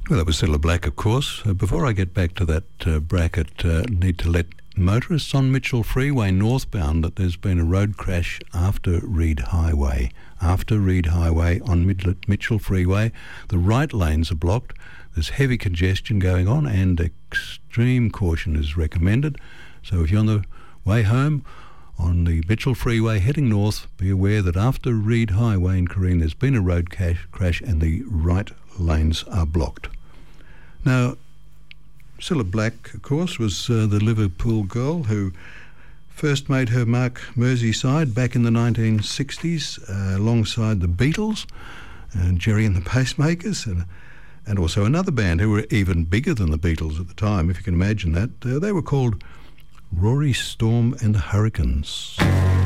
Well, that was Cilla Black, of course. Before I get back to that bracket, need to let motorists on Mitchell Freeway northbound that there's been a road crash after Reed Highway. After Reed Highway on Mitchell Freeway, the right lanes are blocked. There's heavy congestion going on and extreme caution is recommended. So if you're on the way home on the Mitchell Freeway heading north, be aware that after Reed Highway in Careen there's been a road crash and the right lanes are blocked. Now, Cilla Black, of course, was the Liverpool girl who first made her mark Merseyside back in the 1960s alongside the Beatles and Gerry and the Pacemakers and also another band who were even bigger than the Beatles at the time, if you can imagine that. They were called Rory Storm and the Hurricanes.